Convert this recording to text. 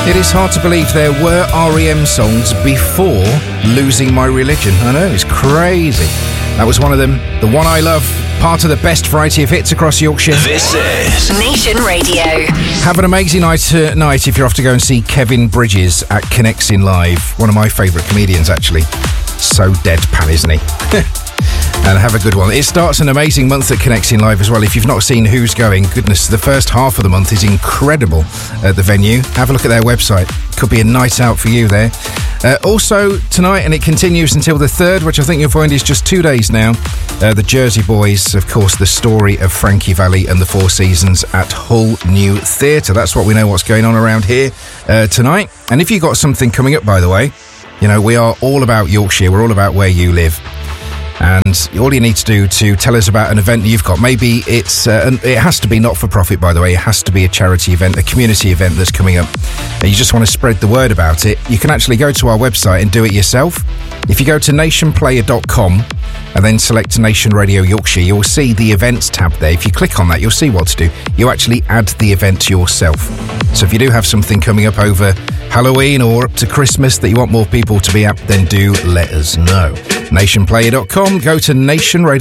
It is hard to believe there were R.E.M. songs before Losing My Religion. I know, it's crazy. That was one of them. The One I Love, part of the best variety of hits across Yorkshire. This is Nation Radio. Have an amazing night tonight if you're off to go and see Kevin Bridges at Connexin Live. One of my favourite comedians, actually. So deadpan, isn't he? And have a good one. It starts an amazing month at Connexin Live as well. If you've not seen who's going, goodness, the first half of the month is incredible at the venue. Have a look at their website. Could be a night out for you there. Also tonight, and it continues until the 3rd, which I think you'll find is just 2 days now, the Jersey Boys, of course, the story of Frankie Valli and the Four Seasons at Hull New Theatre. That's what we know what's going on around here tonight. And if you've got something coming up, by the way, you know, we are all about Yorkshire. We're all about where you live. And all you need to do to tell us about an event that you've got, maybe it's, it has to be not-for-profit, by the way, it has to be a charity event, a community event that's coming up, and you just want to spread the word about it, you can actually go to our website and do it yourself. If you go to nationplayer.com and then select Nation Radio Yorkshire, you'll see the events tab there. If you click on that, you'll see what to do. You actually add the event yourself. So if you do have something coming up over Halloween or up to Christmas that you want more people to be at, then do let us know. Nationplayer.com, go to Nation Radio.